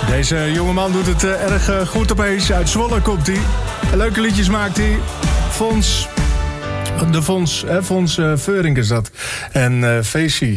Deze jongeman doet het erg goed opeens. Uit Zwolle komt hij. Leuke liedjes maakt hij. Fons Veurink is dat. En Feestie.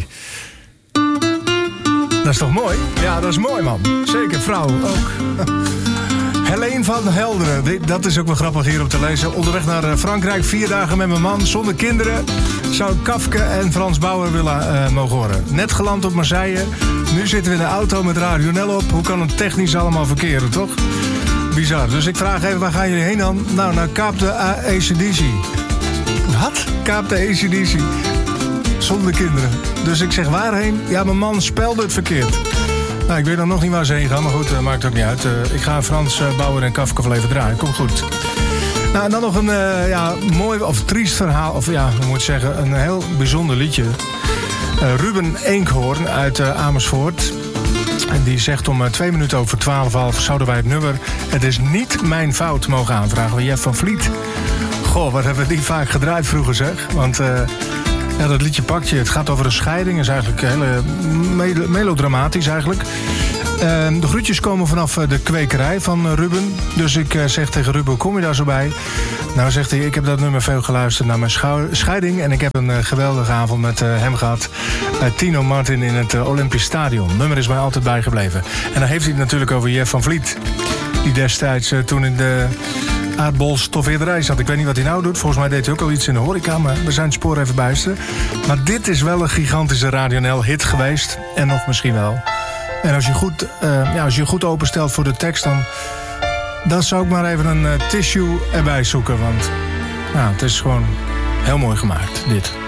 Dat is toch mooi? Ja, dat is mooi, man. Zeker, vrouw ook. Helene van Helderen. Dat is ook wel grappig hier om te lezen. Onderweg naar Frankrijk. 4 dagen met mijn man. Zonder kinderen. Zou Kafke en Frans Bauer willen mogen horen. Net geland op Marseille. Nu zitten we in de auto met Radio Nel op. Hoe kan het technisch allemaal verkeren, toch? Bizar. Dus ik vraag even, waar gaan jullie heen dan? Nou, naar Kaap de AC/DC. Wat? Kaap de AC/DC. Zonder kinderen. Dus ik zeg, waarheen? Ja, mijn man spelde het verkeerd. Nou, ik weet dan nog niet waar ze heen gaan, maar goed, maakt ook niet uit. Ik ga Frans Bauer en Kafka wel even draaien. Komt goed. Nou, en dan nog een mooi of triest verhaal. Of ja, we moeten zeggen, een heel bijzonder liedje. Ruben Eenkhoorn uit Amersfoort. En die zegt om 2 minuten over 12:30 zouden wij het nummer Het is niet mijn fout mogen aanvragen. Jeff van Vliet. Goh, wat hebben we die vaak gedraaid vroeger, zeg. Want ja, dat liedje pakt je. Het gaat over een scheiding. Het is eigenlijk heel melodramatisch eigenlijk. De groetjes komen vanaf de kwekerij van Ruben. Dus ik zeg tegen Ruben, hoe kom je daar zo bij? Nou, zegt hij, ik heb dat nummer veel geluisterd naar mijn scheiding. En ik heb een geweldige avond met hem gehad. Tino Martin in het Olympisch Stadion. Het nummer is mij altijd bijgebleven. En dan heeft hij het natuurlijk over Jeff van Vliet. Die destijds toen in de aardbolstoffeerderij zat. Ik weet niet wat hij nou doet. Volgens mij deed hij ook al iets in de horeca. Maar we zijn het spoor even bijster. Maar dit is wel een gigantische Radio Nel hit geweest. En nog misschien wel. En als je goed openstelt voor de tekst, dan zou ik maar even een tissue erbij zoeken. Want het is gewoon heel mooi gemaakt, dit.